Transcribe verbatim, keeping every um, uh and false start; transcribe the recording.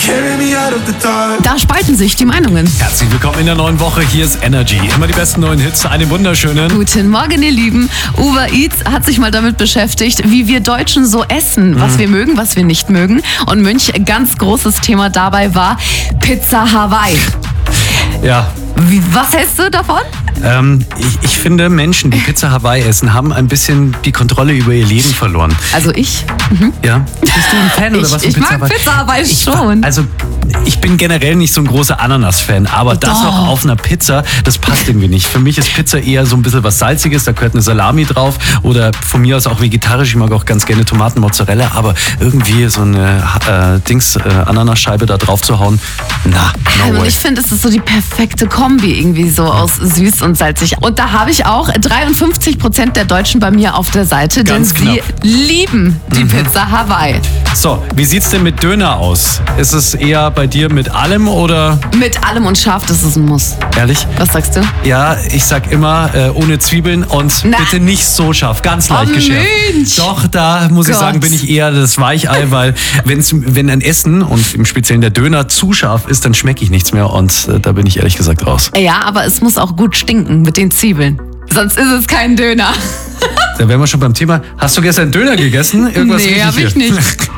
Da spalten sich die Meinungen. Herzlich willkommen in der neuen Woche. Hier ist Energy. Immer die besten neuen Hits. Einen wunderschönen Guten Morgen, ihr Lieben. Uber Eats hat sich mal damit beschäftigt, wie wir Deutschen so essen, mhm. was wir mögen, was wir nicht mögen. Und Münch, ganz großes Thema dabei war Pizza Hawaii. Ja. Wie, was hältst du davon? Ähm, ich, ich finde, Menschen, die Pizza Hawaii essen, haben ein bisschen die Kontrolle über ihr Leben verloren. Also ich? Mhm. Ja? Bist du ein Fan oder ich, was? Ich Pizza mag Hawaii? Pizza Hawaii ich, schon. Also ich bin generell nicht so ein großer Ananas-Fan, aber das Doch. auch auf einer Pizza, das passt irgendwie nicht. Für mich ist Pizza eher so ein bisschen was Salziges, da gehört eine Salami drauf oder von mir aus auch vegetarisch. Ich mag auch ganz gerne Tomaten, Mozzarella, aber irgendwie so eine äh, Dings, äh, Ananasscheibe da drauf zu hauen, na, no Und way. ich finde, es ist so die perfekte Kombi irgendwie so aus süß und salzig. Und da habe ich auch dreiundfünfzig Prozent der Deutschen bei mir auf der Seite, Ganz denn sie lieben die Mhm. Pizza Hawaii. So, wie sieht's denn mit Döner aus? Ist es eher bei dir mit allem oder Mit allem und scharf, das ist ein Muss. ehrlich? Was sagst du? Ja, ich sag immer äh, ohne Zwiebeln und Na. bitte nicht so scharf, ganz leicht Oh, geschärft. Mensch. Doch, da muss ich Gott. sagen, bin ich eher das Weichei, weil wenn's, wenn ein Essen und im Speziellen der Döner zu scharf ist, dann schmecke ich nichts mehr und äh, da bin ich ehrlich gesagt raus. Ja, aber es muss auch gut stinken mit den Zwiebeln. Sonst ist es kein Döner. Da wären wir schon beim Thema. Hast du gestern Döner gegessen? Irgendwas Nee, rieche hab ich hier. nicht.